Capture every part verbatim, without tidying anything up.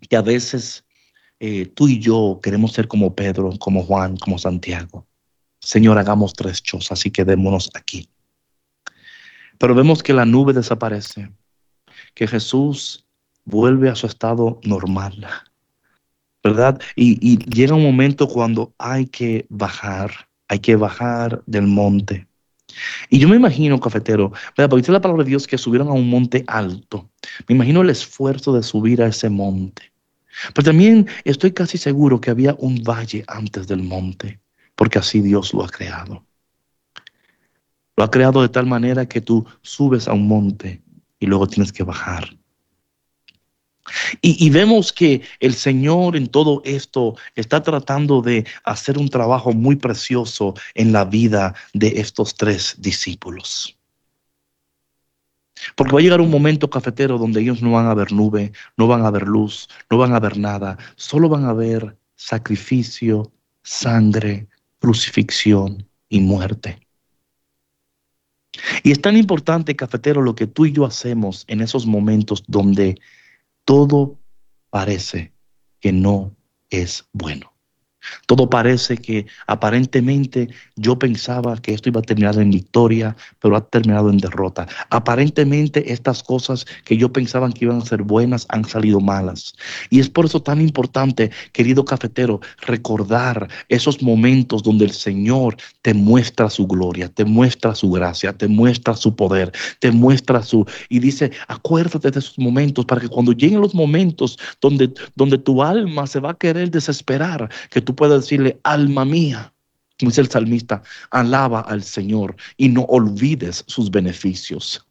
que a veces eh, tú y yo queremos ser como Pedro, como Juan, como Santiago. Señor, hagamos tres chozas y quedémonos aquí. Pero vemos que la nube desaparece, que Jesús vuelve a su estado normal, ¿verdad? Y, y llega un momento cuando hay que bajar, hay que bajar del monte. Y yo me imagino, cafetero, ¿verdad? Porque dice la palabra de Dios que subieron a un monte alto. Me imagino el esfuerzo de subir a ese monte. Pero también estoy casi seguro que había un valle antes del monte, porque así Dios lo ha creado. Lo ha creado de tal manera que tú subes a un monte y luego tienes que bajar. Y, y vemos que el Señor en todo esto está tratando de hacer un trabajo muy precioso en la vida de estos tres discípulos. Porque va a llegar un momento, cafetero, donde ellos no van a ver nube, no van a ver luz, no van a ver nada, solo van a ver sacrificio, sangre, crucifixión y muerte. Y es tan importante, cafetero, lo que tú y yo hacemos en esos momentos donde todo parece que no es bueno. Todo parece que aparentemente yo pensaba que esto iba a terminar en victoria, pero ha terminado en derrota. Aparentemente estas cosas que yo pensaba que iban a ser buenas han salido malas. Y es por eso tan importante, querido cafetero, recordar esos momentos donde el Señor te muestra su gloria, te muestra su gracia, te muestra su poder, te muestra su... Y dice, acuérdate de esos momentos para que cuando lleguen los momentos donde, donde tu alma se va a querer desesperar, que tú puedes decirle, alma mía, como dice el salmista, alaba al Señor y no olvides sus beneficios.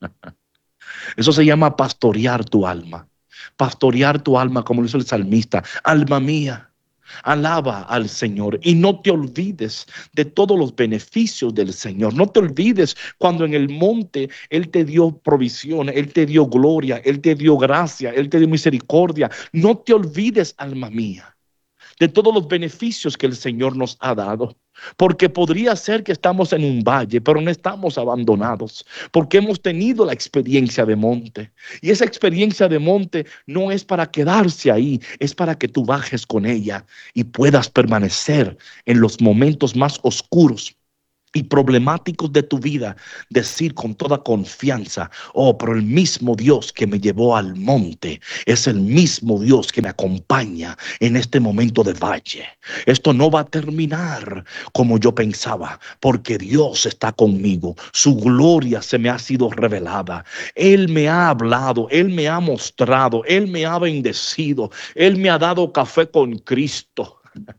Eso se llama pastorear tu alma. Pastorear tu alma, como lo hizo el salmista, alma mía, alaba al Señor y no te olvides de todos los beneficios del Señor. No te olvides cuando en el monte Él te dio provisión, Él te dio gloria, Él te dio gracia, Él te dio misericordia. No te olvides, alma mía, de todos los beneficios que el Señor nos ha dado. Porque podría ser que estamos en un valle, pero no estamos abandonados, porque hemos tenido la experiencia de monte. Y esa experiencia de monte no es para quedarse ahí, es para que tú bajes con ella y puedas permanecer en los momentos más oscuros y problemáticos de tu vida, decir con toda confianza, oh, pero el mismo Dios que me llevó al monte es el mismo Dios que me acompaña en este momento de valle. Esto no va a terminar como yo pensaba, porque Dios está conmigo, su gloria se me ha sido revelada, Él me ha hablado, Él me ha mostrado, Él me ha bendecido, Él me ha dado café con Cristo,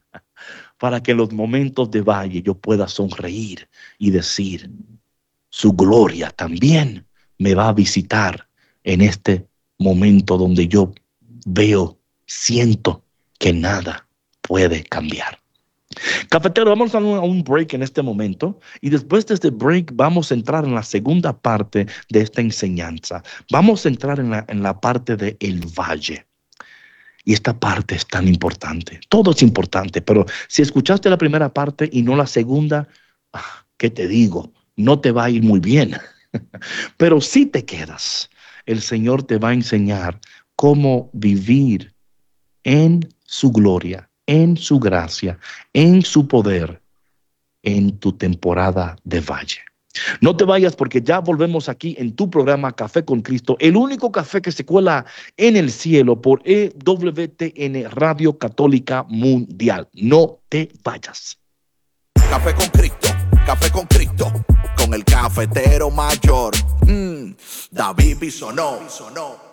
para que en los momentos de valle yo pueda sonreír y decir, su gloria también me va a visitar en este momento donde yo veo, siento que nada puede cambiar. Cafetero, vamos a un, a un break en este momento y después de este break vamos a entrar en la segunda parte de esta enseñanza. Vamos a entrar en la, en la parte del valle. Y esta parte es tan importante. Todo es importante, pero si escuchaste la primera parte y no la segunda, ¿qué te digo? No te va a ir muy bien. Pero si te quedas, el Señor te va a enseñar cómo vivir en su gloria, en su gracia, en su poder, en tu temporada de valle. No te vayas porque ya volvemos aquí en tu programa Café con Cristo, el único café que se cuela en el cielo por E W T N Radio Católica Mundial. No te vayas. Café con Cristo, Café con Cristo, con el cafetero mayor, mm, David Bisonó.